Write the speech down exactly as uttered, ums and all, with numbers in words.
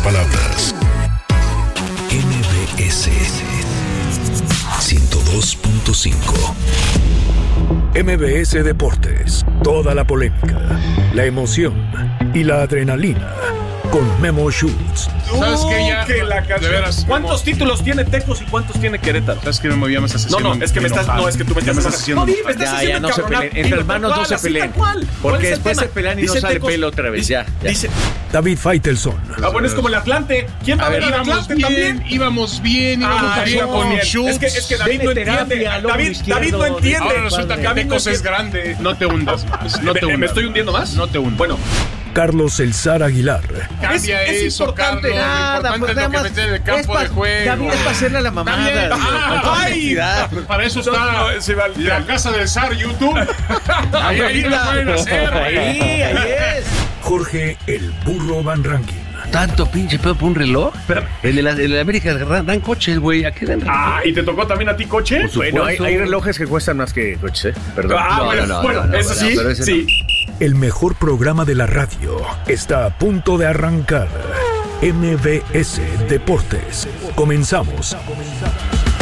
palabras. M B S ciento dos punto cinco. M B S Deportes. Toda la polémica, la emoción y la adrenalina con Memo Schutz. ¿Sabes qué? Ya, que la de veras, ¿Cuántos Memo, títulos tiene Tecos y cuántos tiene Querétaro? ¿Sabes qué, Memo? Ya me estás No, haciendo no, es que me estás, enojar. no, es que tú me Ya estás me estás haciendo No, di, me enojar. estás Ya, haciendo ya, no se encabronar. peleen. Entre Dilo hermanos tal no se cual, peleen. así tal cual. Porque ¿Cuál es el después tema? se pelean y no Dice sale Tecos, pelo otra vez, dice- ya, ya. Dice, David Faitelson. ah, bueno, es como el Atlante. ¿Quién va a, A ver ver, al íbamos Atlante bien, también? íbamos bien, íbamos Ah, bien no, con bien. Schutz. Es que, es que David no Dele terapia entiende. al hombro David, izquierdo, David no entiende. Ahora resulta que David no Tecos es entiende. grande. No te hundas más. No te ¿Me, hundas. ¿Me estoy hundiendo más? No te hundas. Bueno, Carlos El Zar Aguilar. Cambia es eso, importante. Carlos. Nada, Lo importante pues es nada lo que más mete en el es campo pa- de juego. David, es para hacerle la mamada. También. güey. Ah, Con ay. honestidad. Para eso No, está no, sí, vale. la casa del zar YouTube. Ahí, ahí lo pueden hacer. Ahí, ahí es. Jorge El Burro Van Rankin. Tanto pinche pedo por un reloj. El de la, el de la América dan, dan coches, güey. ¿A qué dan reloj? Ah, ¿y te tocó también a ti coche? Bueno, hay, hay relojes que cuestan más que coches, ¿eh? Perdón. Ah, bueno, bueno, eso sí, pero ese sí. El mejor programa de la radio está a punto de arrancar. M B S Deportes. Comenzamos.